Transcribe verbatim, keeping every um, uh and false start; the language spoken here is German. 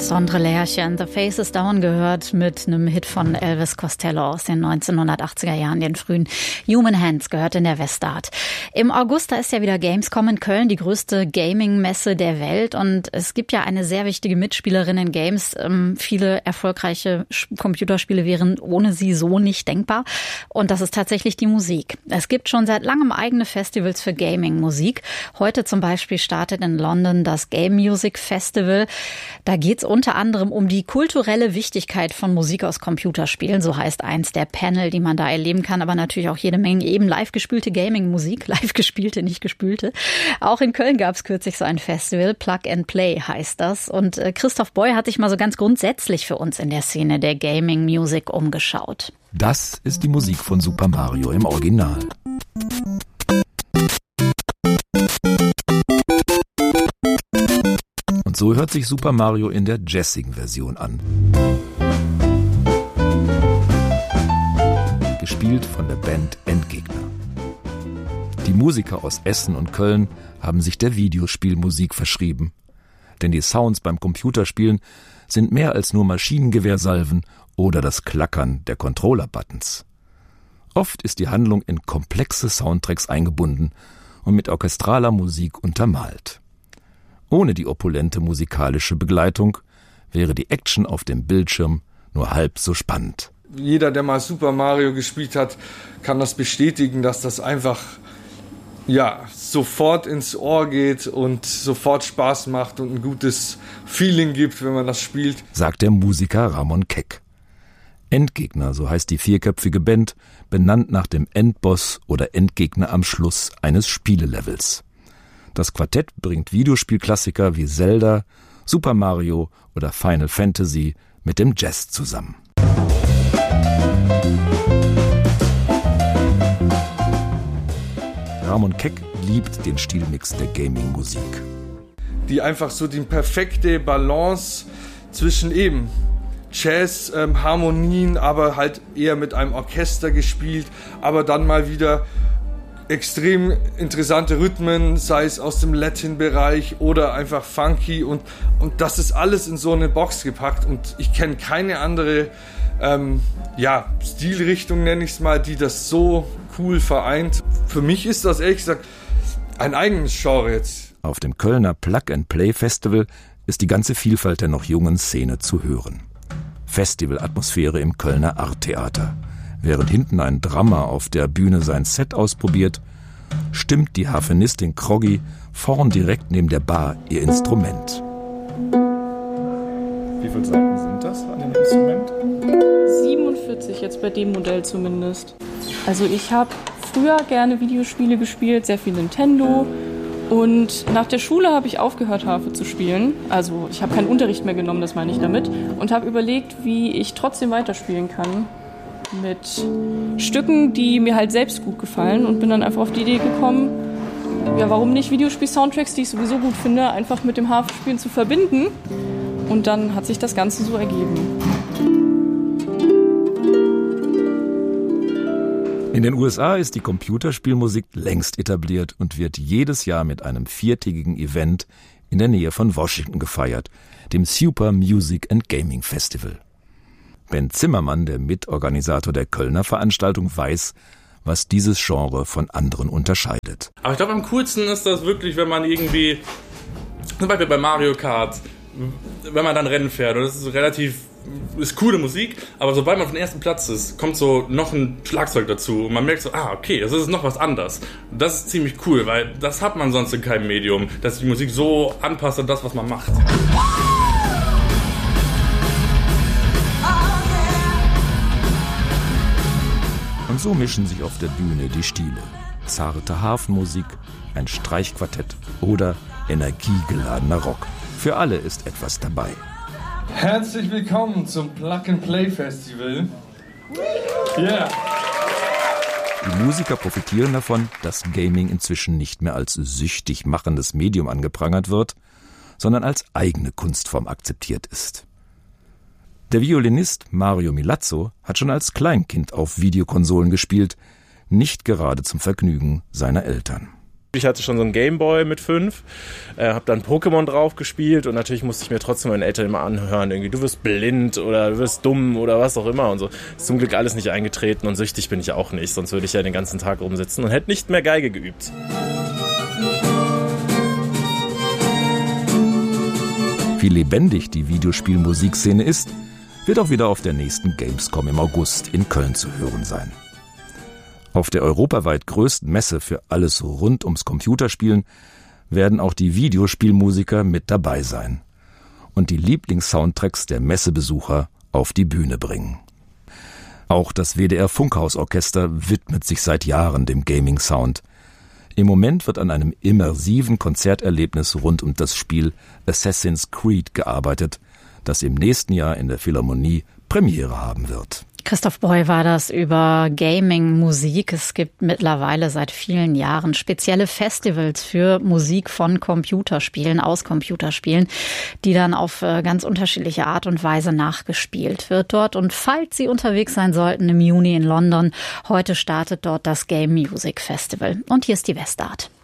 Sondre Lerche, The Face is Down gehört mit einem Hit von Elvis Costello aus den neunzehnhundertachtziger Jahren, den frühen Human Hands, gehört in der Westart. Im August, da ist ja wieder Gamescom in Köln, die größte Gaming-Messe der Welt, und es gibt ja eine sehr wichtige Mitspielerin in Games. Ähm, viele erfolgreiche Computerspiele wären ohne sie so nicht denkbar, und das ist tatsächlich die Musik. Es gibt schon seit langem eigene Festivals für Gaming-Musik. Heute zum Beispiel startet in London das Game Music Festival. Da geht es unter anderem um die kulturelle Wichtigkeit von Musik aus Computerspielen. So heißt eins der Panel, die man da erleben kann. Aber natürlich auch jede Menge eben live gespielte Gaming-Musik. Live gespielte, nicht gespülte. Auch in Köln gab es kürzlich so ein Festival. Plug and Play heißt das. Und Christoph Boy hat sich mal so ganz grundsätzlich für uns in der Szene der Gaming-Musik umgeschaut. Das ist die Musik von Super Mario im Original. Und so hört sich Super Mario in der Jazzing-Version an. Gespielt von der Band Endgegner. Die Musiker aus Essen und Köln haben sich der Videospielmusik verschrieben. Denn die Sounds beim Computerspielen sind mehr als nur Maschinengewehrsalven oder das Klackern der Controller-Buttons. Oft ist die Handlung in komplexe Soundtracks eingebunden und mit orchestraler Musik untermalt. Ohne die opulente musikalische Begleitung wäre die Action auf dem Bildschirm nur halb so spannend. Jeder, der mal Super Mario gespielt hat, kann das bestätigen, dass das einfach ja, sofort ins Ohr geht und sofort Spaß macht und ein gutes Feeling gibt, wenn man das spielt, sagt der Musiker Ramon Keck. Endgegner, so heißt die vierköpfige Band, benannt nach dem Endboss oder Endgegner am Schluss eines Spielelevels. Das Quartett bringt Videospielklassiker wie Zelda, Super Mario oder Final Fantasy mit dem Jazz zusammen. Ramon Keck liebt den Stilmix der Gaming-Musik. Die einfach so die perfekte Balance zwischen eben Jazz, ähm, Harmonien, aber halt eher mit einem Orchester gespielt, aber dann mal wieder extrem interessante Rhythmen, sei es aus dem Latin-Bereich oder einfach funky, und, und das ist alles in so eine Box gepackt, und ich kenne keine andere ähm, ja, Stilrichtung, nenne ich es mal, die das so cool vereint. Für mich ist das ehrlich gesagt ein eigenes Genre jetzt. Auf dem Kölner Plug and Play Festival ist die ganze Vielfalt der noch jungen Szene zu hören. Festivalatmosphäre im Kölner Arttheater. Während hinten ein Drummer auf der Bühne sein Set ausprobiert, stimmt die Harfenistin Kroggy vorn direkt neben der Bar ihr Instrument. Wie viele Seiten sind das an dem Instrument? siebenundvierzig jetzt bei dem Modell zumindest. Also ich habe früher gerne Videospiele gespielt, sehr viel Nintendo. Und nach der Schule habe ich aufgehört, Harfe zu spielen. Also ich habe keinen Unterricht mehr genommen, das meine ich damit. Und habe überlegt, wie ich trotzdem weiterspielen kann. Mit Stücken, die mir halt selbst gut gefallen, und bin dann einfach auf die Idee gekommen, ja, warum nicht Videospiel-Soundtracks, die ich sowieso gut finde, einfach mit dem Harfespielen zu verbinden. Und dann hat sich das Ganze so ergeben. In den U S A ist die Computerspielmusik längst etabliert und wird jedes Jahr mit einem viertägigen Event in der Nähe von Washington gefeiert, dem Super Music and Gaming Festival. Ben Zimmermann, der Mitorganisator der Kölner Veranstaltung, weiß, was dieses Genre von anderen unterscheidet. Aber ich glaube, am coolsten ist das wirklich, wenn man irgendwie, zum Beispiel bei Mario Kart, wenn man dann Rennen fährt, und das ist relativ, ist coole Musik, aber sobald man auf dem ersten Platz ist, kommt so noch ein Schlagzeug dazu und man merkt so, ah, okay, das ist noch was anderes. Das ist ziemlich cool, weil das hat man sonst in keinem Medium, dass die Musik so anpasst an das, was man macht. Und so mischen sich auf der Bühne die Stile. Zarte Hafenmusik, ein Streichquartett oder energiegeladener Rock. Für alle ist etwas dabei. Herzlich willkommen zum Plug and Play Festival. Yeah. Die Musiker profitieren davon, dass Gaming inzwischen nicht mehr als süchtig machendes Medium angeprangert wird, sondern als eigene Kunstform akzeptiert ist. Der Violinist Mario Milazzo hat schon als Kleinkind auf Videokonsolen gespielt, nicht gerade zum Vergnügen seiner Eltern. Ich hatte schon so einen Gameboy mit fünf, äh, habe dann Pokémon drauf gespielt und natürlich musste ich mir trotzdem meinen Eltern immer anhören, irgendwie du wirst blind oder du wirst dumm oder was auch immer und so. Ist zum Glück alles nicht eingetreten und süchtig bin ich auch nicht, sonst würde ich ja den ganzen Tag rumsitzen und hätte nicht mehr Geige geübt. Wie lebendig die Videospielmusikszene ist, wird auch wieder auf der nächsten Gamescom im August in Köln zu hören sein. Auf der europaweit größten Messe für alles rund ums Computerspielen werden auch die Videospielmusiker mit dabei sein und die Lieblingssoundtracks der Messebesucher auf die Bühne bringen. Auch das W D R Funkhausorchester widmet sich seit Jahren dem Gaming-Sound. Im Moment wird an einem immersiven Konzerterlebnis rund um das Spiel Assassin's Creed gearbeitet, das im nächsten Jahr in der Philharmonie Premiere haben wird. Christoph Breu war das über Gaming-Musik. Es gibt mittlerweile seit vielen Jahren spezielle Festivals für Musik von Computerspielen, aus Computerspielen, die dann auf ganz unterschiedliche Art und Weise nachgespielt wird dort. Und falls Sie unterwegs sein sollten im Juni in London, heute startet dort das Game Music Festival. Und hier ist die Westart.